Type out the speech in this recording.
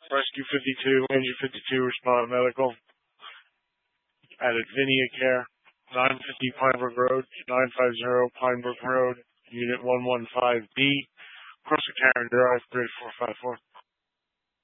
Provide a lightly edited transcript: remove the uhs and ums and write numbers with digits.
Rescue 52, Ranger 52, respond medical. Added Vinia Care, 950 Pinebrook Road, 950 Pinebrook Road, Unit 115B, Crossing Karen Drive, Grid 454.